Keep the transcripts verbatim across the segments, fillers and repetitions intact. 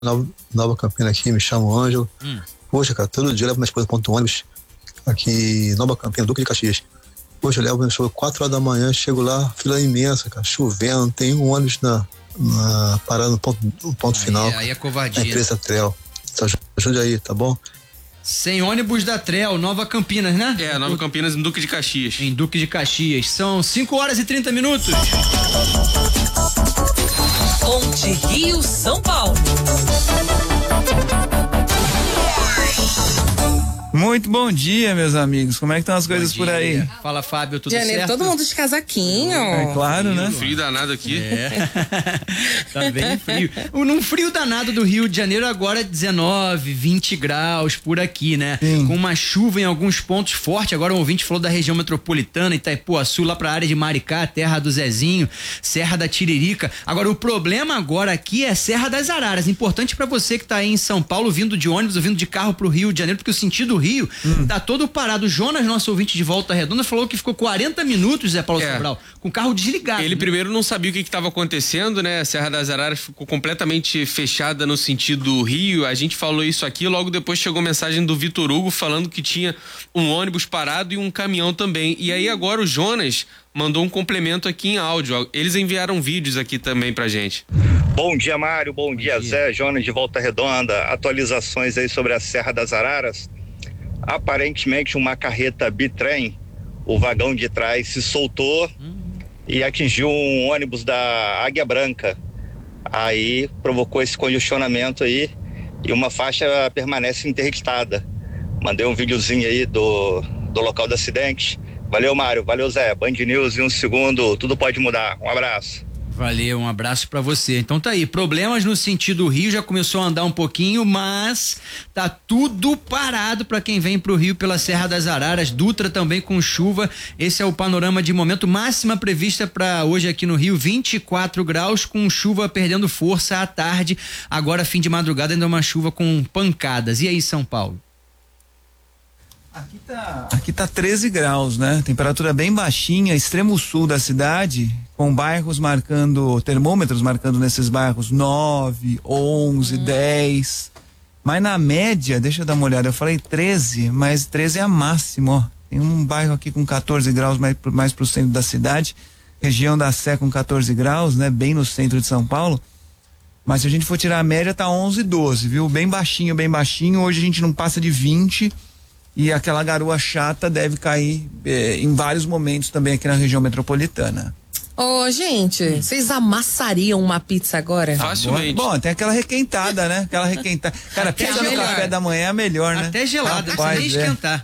Nova, Nova Campina aqui, me chamo Ângelo. Hum. Poxa, cara, todo dia eu levo minha esposa ponto ônibus aqui, Nova Campina, Duque de Caxias. Poxa, eu levo meu show quatro horas da manhã, chego lá, fila imensa, cara, chovendo, não tem um ônibus na, na parada no ponto, no ponto aí, final. Aí é covardia. A empresa Trel. Ajude aí, tá bom? Sem ônibus da Trel, Nova Campinas, né? É, Nova Campinas em Duque de Caxias. Em Duque de Caxias. São cinco horas e trinta minutos. Ponte Rio, São Paulo. Muito bom dia, meus amigos. Como é que estão as coisas por aí? Fala, Fábio, tudo Janeiro, certo? todo mundo de casaquinho. É claro, né? Frio danado aqui. É. Tá bem frio. Num frio danado do Rio de Janeiro, agora dezenove, vinte graus por aqui, né? Sim. Com uma chuva em alguns pontos forte. Agora um ouvinte falou da região metropolitana, Itaipuaçu, lá pra área de Maricá, terra do Zezinho, Serra da Tiririca. Agora, o problema agora aqui é Serra das Araras. Importante pra você que tá aí em São Paulo, vindo de ônibus ou vindo de carro pro Rio de Janeiro, porque o sentido Rio hum. tá todo parado. O Jonas, nosso ouvinte de Volta Redonda, falou que ficou quarenta minutos, Zé Paulo é. Sobral, com o carro desligado. Ele né? primeiro não sabia o que estava acontecendo, né? A Serra das Araras ficou completamente fechada no sentido Rio. A gente falou isso aqui, logo depois chegou mensagem do Vitor Hugo falando que tinha um ônibus parado e um caminhão também. E aí agora o Jonas mandou um complemento aqui em áudio. Eles enviaram vídeos aqui também pra gente. Bom dia, Mário. Bom, Bom dia, dia, Zé. Jonas de Volta Redonda. Atualizações aí sobre a Serra das Araras. Aparentemente uma carreta bitrem, o vagão de trás se soltou hum. e atingiu um ônibus da Águia Branca. Aí provocou esse congestionamento aí e uma faixa permanece interditada. Mandei um videozinho aí do, do local do acidente. Valeu, Mário. Valeu, Zé. Band News em um segundo, tudo pode mudar. Um abraço. Valeu, um abraço pra você. Então tá aí, problemas no sentido Rio, já começou a andar um pouquinho, mas tá tudo parado pra quem vem pro Rio pela Serra das Araras, Dutra também com chuva. Esse é o panorama de momento. Máxima prevista pra hoje aqui no Rio, vinte e quatro graus, com chuva perdendo força à tarde. Agora fim de madrugada ainda uma chuva com pancadas. E aí, São Paulo? Aqui tá, aqui tá treze graus, né? Temperatura bem baixinha, extremo sul da cidade, com bairros marcando, termômetros marcando nesses bairros nove, onze, hum. dez. Mas na média, deixa eu dar uma olhada, eu falei treze, mas treze é a máxima, ó. Tem um bairro aqui com quatorze graus mais, mais pro centro da cidade, região da Sé com quatorze graus, né? Bem no centro de São Paulo. Mas se a gente for tirar a média, tá onze, doze, viu? Bem baixinho, bem baixinho. Hoje a gente não passa de vinte. E aquela garoa chata deve cair eh, em vários momentos também aqui na região metropolitana. Ô, oh, gente, hum. vocês amassariam uma pizza agora? Facilmente. Bom, tem aquela requentada, né? Aquela requentada. Cara, Até pizza no melhor. café da manhã é a melhor, né? Até gelada, Rapaz, sem nem é. esquentar.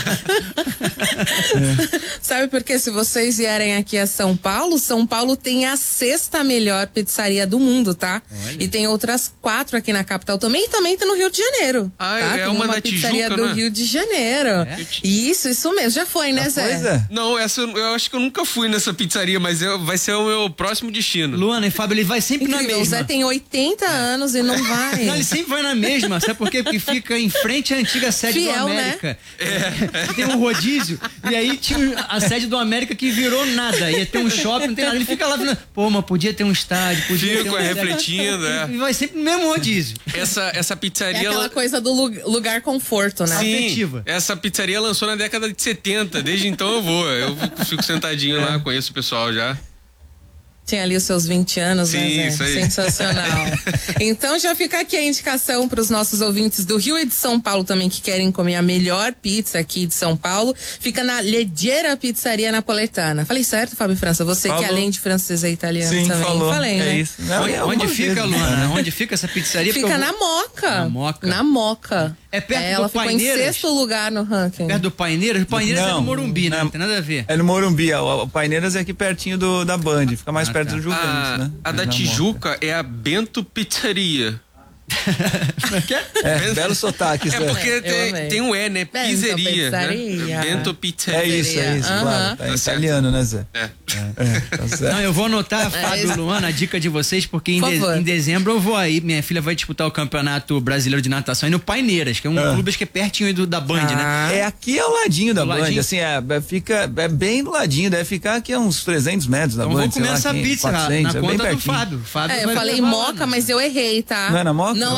é. Sabe por quê? Se vocês vierem aqui a São Paulo, São Paulo tem a sexta melhor pizzaria do mundo, tá? Olha. E tem outras quatro aqui na capital também, e também tem no Rio de Janeiro. Ah, tá? é tem uma, uma da pizzaria Tijuca, do né? Rio de Janeiro. É? Isso, isso mesmo. Já foi, né, Já Zé? foi, Zé? Não, essa eu, eu acho que eu nunca fui nessa pizzaria, mas eu, vai ser o meu próximo destino. Luana e Fábio, ele vai sempre Incrível, na mesma. O Zé tem oitenta anos e não vai. Não, ele sempre vai na mesma, sabe por quê? Porque fica em frente à antiga sede Fiel, do América. Né? É. Tem um rodízio, e aí tinha a sede do América que virou nada. Ia ter um shopping, não tem nada. Ele fica lá falando, pô, mas podia ter um estádio, podia Fica ter um... refletindo, é. E vai sempre no mesmo rodízio. Essa, essa pizzaria... É aquela ela... coisa do lugar conforto, né? Sim, afetiva. Essa pizzaria lançou na década de setenta. Desde então eu vou. Eu fico sentadinho é. lá, conheço o pessoal já. Tinha ali os seus vinte anos, Sim, né, Zé? Isso aí. Sensacional. Então já fica aqui a indicação para os nossos ouvintes do Rio e de São Paulo também que querem comer a melhor pizza aqui de São Paulo. Fica na Leggera Pizzaria Napoletana. Falei certo, Fábio França? Você falou. Que além de francês é italiano Sim, também. Falou. Falei, é né? Isso. Não, onde é onde fica, vez, Luana? né? Onde fica essa pizzaria? Fica vou... na Moca. Na Moca. Na Moca. É perto é, ela do ficou Paineiras? em sexto lugar no ranking. Perto do Paineiras? O Paineiras não, é no Morumbi, né? Não, não tem nada a ver. É no Morumbi, o, o Paineiras é aqui pertinho do, da Band, fica mais ah, perto tá. do Juventus, a, né? A da Tijuca é a Bento Pizzaria. É, belo sotaque. É porque tem, tem um E, né? Pizzeria. Né? Bento Pizzaria. É isso, é isso, uhum. claro. Tá, tá italiano, né, Zé? É. é, é tá certo. Não, eu vou anotar, Fábio, Luana, a dica de vocês, porque em, de, em dezembro eu vou aí, minha filha vai disputar o Campeonato Brasileiro de Natação aí no Paineiras, que é um é. clube que é pertinho do, da Band, ah. né? É aqui ao ladinho da do Band, ladinho? assim, é, fica é bem do ladinho, deve ficar aqui a uns trezentos metros da então Band. Então vou comer essa pizza quatrocentos, na, na é conta bem do Fábio. Fábio é, eu falei Moca, mas eu errei, tá? Não é na Moca? Não,